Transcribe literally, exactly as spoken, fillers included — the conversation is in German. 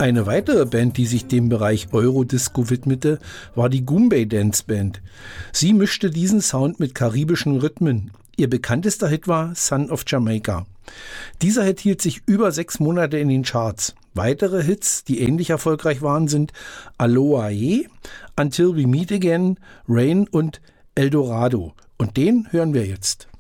Eine weitere Band, die sich dem Bereich Eurodisco widmete, war die Goombay Dance Band. Sie mischte diesen Sound mit karibischen Rhythmen. Ihr bekanntester Hit war Son of Jamaica. Dieser Hit hielt sich über sechs Monate in den Charts. Weitere Hits, die ähnlich erfolgreich waren, sind Aloha Ye, Until We Meet Again, Rain und Eldorado. Und den hören wir jetzt.